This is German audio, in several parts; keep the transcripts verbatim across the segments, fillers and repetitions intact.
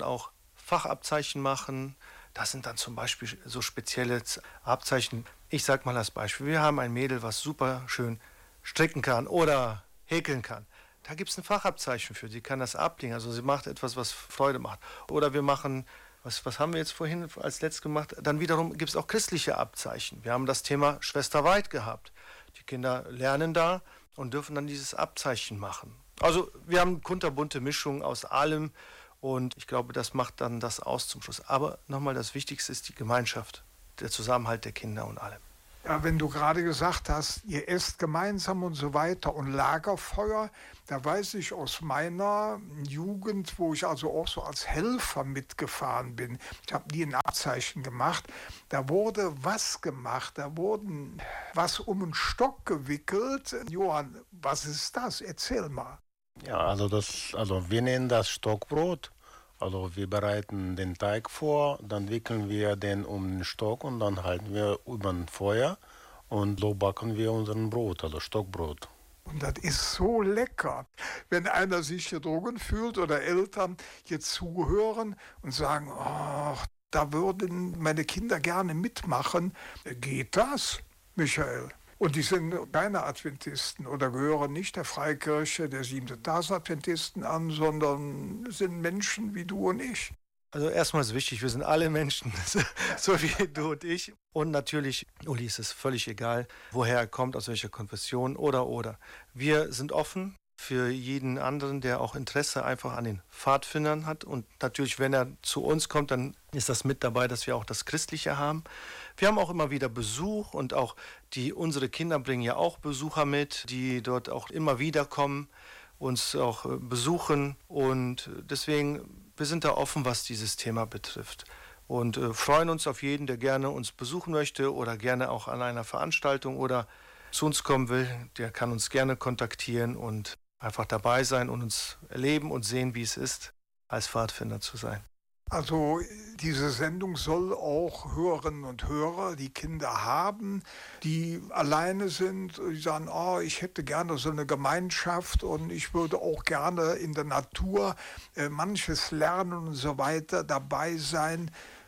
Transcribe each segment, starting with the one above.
dann auch Fachabzeichen machen. Das sind dann zum Beispiel so spezielle Abzeichen. Ich sage mal als Beispiel, wir haben ein Mädel, was super schön stricken kann oder häkeln kann. Da gibt es ein Fachabzeichen für, sie kann das ablegen, also sie macht etwas, was Freude macht. Oder wir machen, was, was haben wir jetzt vorhin als letztes gemacht? Dann wiederum gibt es auch christliche Abzeichen. Wir haben das Thema Schwester Weit gehabt. Die Kinder lernen da und dürfen dann dieses Abzeichen machen. Also wir haben kunterbunte Mischungen aus allem und ich glaube, das macht dann das aus zum Schluss. Aber nochmal, das Wichtigste ist die Gemeinschaft, der Zusammenhalt der Kinder und allem. Ja, wenn du gerade gesagt hast, ihr esst gemeinsam und so weiter und Lagerfeuer, da weiß ich aus meiner Jugend, wo ich also auch so als Helfer mitgefahren bin, ich habe nie ein Abzeichen gemacht, da wurde was gemacht, da wurden was um einen Stock gewickelt. Johann, was ist das? Erzähl mal. Ja, also das, also wir nennen das Stockbrot. Also wir bereiten den Teig vor, dann wickeln wir den um den Stock und dann halten wir über ein Feuer und so backen wir unseren Brot, also Stockbrot. Und das ist so lecker, wenn einer sich gedrungen fühlt oder Eltern jetzt zuhören und sagen, oh, da würden meine Kinder gerne mitmachen. Geht das, Michael? Und die sind keine Adventisten oder gehören nicht der Freikirche, der Siebente-Tags-Adventisten an, sondern sind Menschen wie du und ich. Also erstmal ist wichtig, wir sind alle Menschen, so wie du und ich. Und natürlich, Uli, ist es völlig egal, woher er kommt, aus welcher Konfession oder oder. Wir sind offen für jeden anderen, der auch Interesse einfach an den Pfadfindern hat. Und natürlich, wenn er zu uns kommt, dann ist das mit dabei, dass wir auch das Christliche haben. Wir haben auch immer wieder Besuch und auch die, unsere Kinder bringen ja auch Besucher mit, die dort auch immer wieder kommen, uns auch besuchen. Und deswegen, wir sind da offen, was dieses Thema betrifft. Und äh, freuen uns auf jeden, der gerne uns besuchen möchte oder gerne auch an einer Veranstaltung oder zu uns kommen will. Der kann uns gerne kontaktieren und einfach dabei sein und uns erleben und sehen, wie es ist, als Pfadfinder zu sein. Also diese Sendung soll auch Hörerinnen und Hörer, die Kinder haben, die alleine sind, die sagen, oh, ich hätte gerne so eine Gemeinschaft und ich würde auch gerne in der Natur äh, manches lernen und so weiter, dabei sein,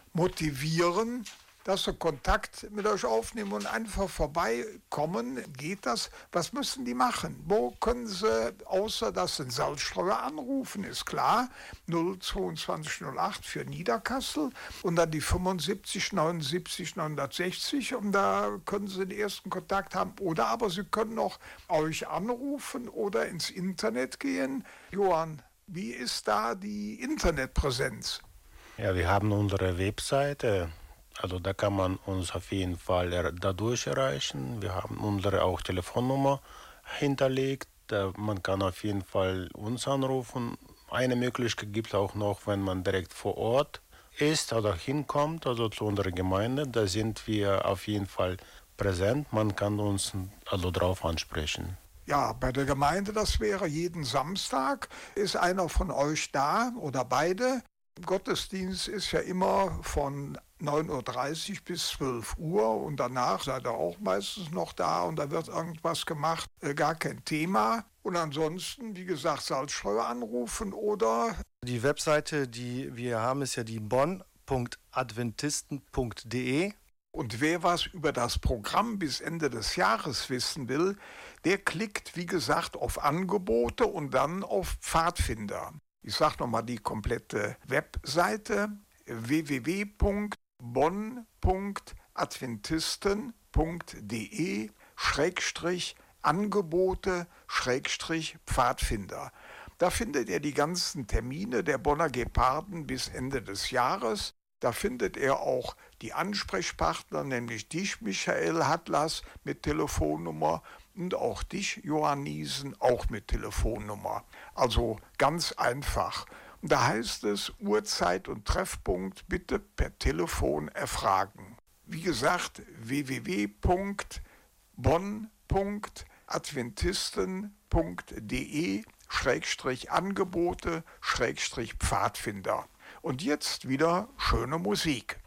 motivieren, dass sie Kontakt mit euch aufnehmen und einfach vorbeikommen. Geht das? Was müssen die machen? Wo können sie, außer dass sie in Salzstreuer anrufen, ist klar, null zweiundzwanzig null acht für Niederkassel und dann die fünfundsiebzig neunundsiebzig neunhundertsechzig und da können sie den ersten Kontakt haben. Oder aber sie können auch euch anrufen oder ins Internet gehen. Johann, wie ist da die Internetpräsenz? Ja, wir haben unsere Webseite. Also da kann man uns auf jeden Fall er- dadurch erreichen. Wir haben unsere auch Telefonnummer hinterlegt. Da man kann auf jeden Fall uns anrufen. Eine Möglichkeit gibt es auch noch, wenn man direkt vor Ort ist oder hinkommt, also zu unserer Gemeinde. Da sind wir auf jeden Fall präsent. Man kann uns also drauf ansprechen. Ja, bei der Gemeinde, das wäre jeden Samstag, ist einer von euch da oder beide. Gottesdienst ist ja immer von neun Uhr dreißig bis zwölf Uhr und danach seid ihr auch meistens noch da und da wird irgendwas gemacht, äh, gar kein Thema. Und ansonsten, wie gesagt, Salzstreuer anrufen oder... Die Webseite, die wir haben, ist ja die bonn punkt adventisten punkt de. Und wer was über das Programm bis Ende des Jahres wissen will, der klickt, wie gesagt, auf Angebote und dann auf Pfadfinder. Ich sage nochmal die komplette Webseite w w w punkt bonn punkt adventisten punkt de Schrägstrich Angebote Schrägstrich Pfadfinder. Da findet ihr die ganzen Termine der Bonner Geparden bis Ende des Jahres. Da findet ihr auch die Ansprechpartner, nämlich dich, Michael Hatlas, mit Telefonnummer und auch dich, Johann Niesen, auch mit Telefonnummer. Also ganz einfach. Und da heißt es, Uhrzeit und Treffpunkt bitte per Telefon erfragen. Wie gesagt, w w w punkt bonn punkt adventisten punkt de Schrägstrich Angebote Schrägstrich Pfadfinder. Und jetzt wieder schöne Musik.